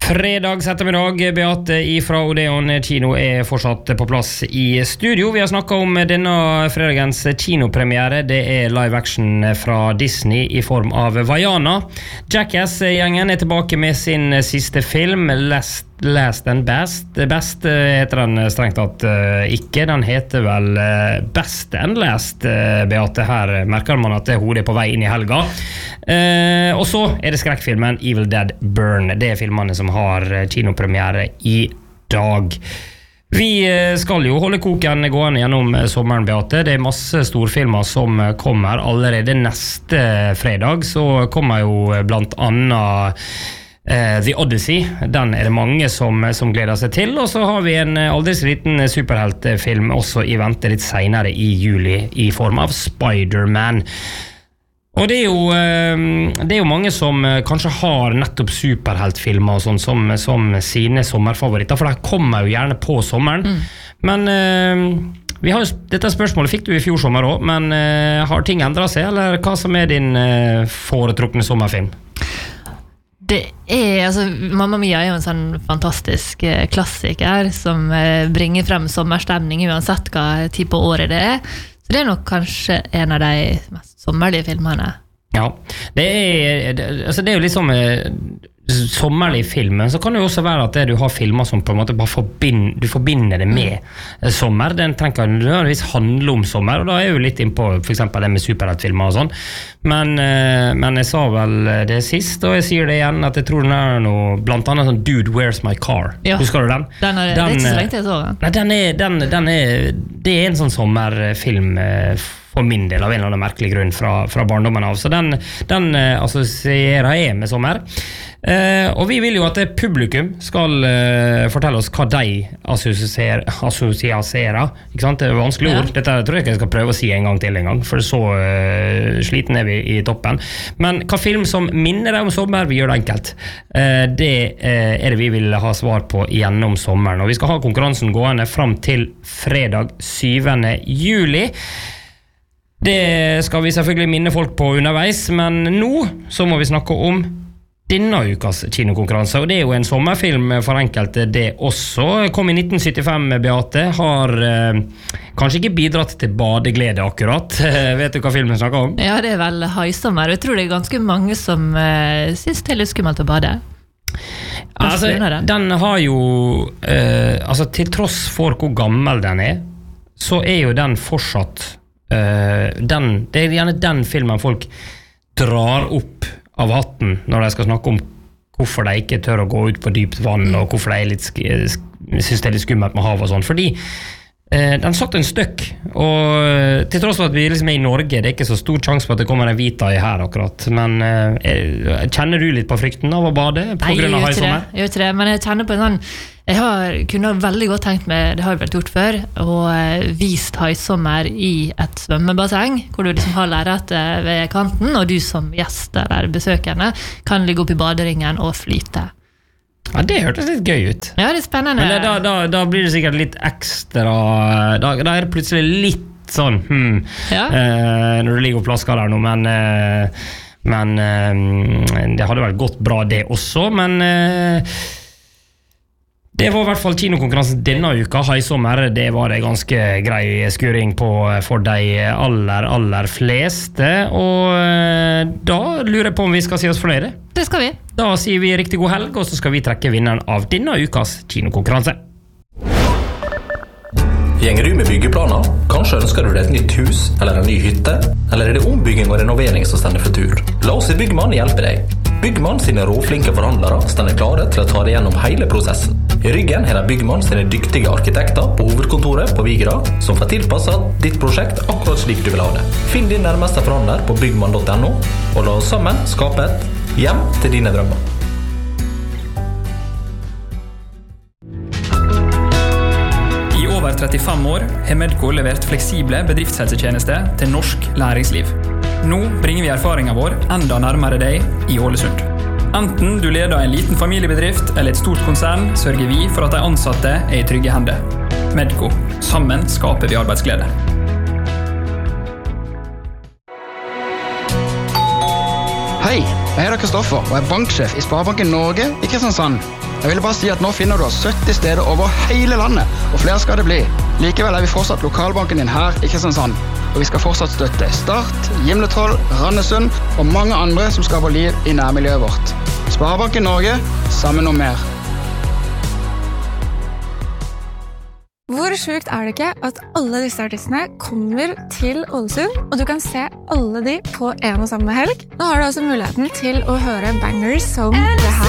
Fredags ettermiddag, Beate ifra Odeon kino fortsatt på plass i studio. Vi har snakket om denne fredagens kinopremiere. Det live action fra Disney i form av Vaiana. Jackass-gjengen tilbake med sin siste film, Last and Best. Best heter den strengt tatt ikke. Den heter vel Best and Last, Beate. Her merker man at hodet på vei inn i helga. Og så det skrekkfilmen Evil Dead Burn. Det filmene som har kinopremiere i dag. Vi skal jo holde koken gående gjennom sommeren, Beate. Det masse storfilmer som kommer allerede neste fredag. Så kommer jo blant annet The Odyssey. Den det mange som gleder seg til. Og så har vi en aldri så liten superheltfilm også i vente litt senere i juli i form av Spider-Man. Og det jo mange som kanskje har nettopp superheltfilmer og sånn som sine sommerfavoritter, for det kommer jo gjerne på sommeren. Men vi har jo, dette spørsmålet fikk du i fjor sommer også, men har ting endret seg, eller hva som din foretrukne sommerfilm? Det altså, Mamma Mia jo en sånn fantastisk klassiker som bringer frem sommerstemning uansett hva tid på året det så det nok kanskje en av de mest sommerlige filmene. Ja, det jo liksom sommerlig filmen, så kan det jo også være at du har filmer som på en måte bare du forbinder det med sommer. Den tenker nødvendigvis handle om sommer, og da jo litt inn på for eksempel det med superheltfilmer og sånn. Men jeg sa vel det sist, og jeg sier det igjen, at jeg tror den noe, blant annet sånn Dude, Where's My Car? Ja. Husker du den? Den det ikke så lenge til jeg så den. Nei, det en sånn sommerfilm for min del av en eller annen merkelig grunn fra barndommen av. Så den assosierer jeg med sommer. Og vi vil jo at publikum skal fortelle oss hva de assosierer. Ikke sant? Det vanskelige ord. Dette tror jeg ikke jeg skal prøve å si en gang, for så sliten vi i toppen. Men hva film som minner deg om sommer, vi gjør det enkelt. Det det vi vil ha svar på gjennom sommeren. Og vi skal ha konkurransen gående frem til fredag 7. juli. Det skal vi selvfølgelig minne folk på underveis, men nå så må vi snakke om denne ukas kinokonkurranse, og det jo en sommerfilm for enkelte det også. Kom i 1975, Beate, har kanskje ikke bidratt til badeglede akkurat. Vet du hva filmen snakker om? Ja, det vel Haisommer, og jeg tror det ganske mange som synes det litt skummelt å bade. Altså, den har jo til tross for hvor gammel den så jo den fortsatt det gjerne den filmen folk drar opp av hatten når de skal snakke om hvorfor de ikke tør å gå ut på dypt vann og hvorfor de synes det litt skummelt med hav og sånn, fordi den satt en støkk, og til tross for at vi liksom i Norge, det ikke så stor sjanse på at det kommer en vita i her akkurat, men kjenner du litt på frykten av å bade på grunn av Haisommer? Jeg gjør ikke det, men jeg kjenner på en sånn kunne veldig godt tenkt meg, det har jeg vel gjort før, og vist Haisommer i et svømmebasseng, hvor du liksom har læret ved kanten, og du som gjest eller besøkende kan ligge opp i baderingen og flyte. Ja, det hørtes litt gøy ut. Ja, det spennende. Men da blir det sikkert litt ekstra, da det plutselig litt sånn, når du ligger og plasker der nå, men det hadde vel gått bra det også, men det var i hvert fall kinokonkurransen denne uka. Haisommer, det var det ganske grei skuring på for de aller fleste, og da lurer jeg på om vi skal si oss fornøyde. Det skal vi. Da sier vi riktig god helg, og så skal vi trekke vinneren av denne ukas kinokonkurranse. Gjenger du med byggeplaner? Kanskje ønsker du deg et nytt hus eller en ny hytte? Eller det ombygging og renovering som stender for tur? La oss i Byggmann hjelpe deg. Byggmann sine råflinke forhandlere stender klare til å ta deg gjennom hele prosessen. I ryggen har de Byggmann sine dyktige arkitekter på hovedkontoret på Vigra, som får tilpasset ditt prosjekt akkurat slik du vil ha det. Finn din nærmeste forhandler på byggmann.no, og la oss sammen skape et hjem til dine drømmer. I over 35 år har Medco levert fleksible bedriftshelsetjenester til norsk næringsliv. Nå bringer vi erfaringen vår enda nærmere deg i Ålesund. Enten du leder en liten familiebedrift eller et stort konsern, sørger vi for at de ansatte i trygge hender. Medco. Sammen skaper vi arbeidsglede. Hei, Jeg heter Kristoffer og banksjef I Sparebanken Norge I Kristiansand. Jeg ville bare si at nå finner du oss 70 steder over hele landet, og flere skal det bli. Likevel vi fortsatt lokalbanken din her I Kristiansand, og vi skal fortsatt støtte Start, Gimletroll, Randesund og mange andre som skaper liv I nærmiljøet vårt. Sparebanken Norge, sammen om mer. Hvor sjukt det ikke at alle disse artistene kommer til Ålesund, og du kan se alle de på en og samme helg? Nå har du altså muligheten til å høre bangers som det her.